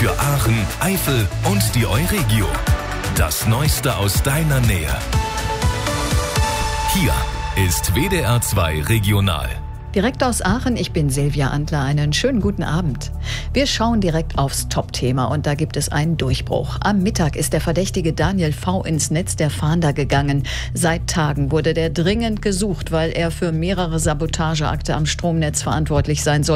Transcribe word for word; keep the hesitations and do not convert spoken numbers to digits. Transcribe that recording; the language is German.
für Aachen, Eifel und die Euregio. Das Neueste aus deiner Nähe. Hier ist W D R zwei Regional. Direkt aus Aachen, ich bin Silvia Antler, einen schönen guten Abend. Wir schauen direkt aufs Top-Thema und da gibt es einen Durchbruch. Am Mittag ist der verdächtige Daniel V. ins Netz der Fahnder gegangen. Seit Tagen wurde der dringend gesucht, weil er für mehrere Sabotageakte am Stromnetz verantwortlich sein soll.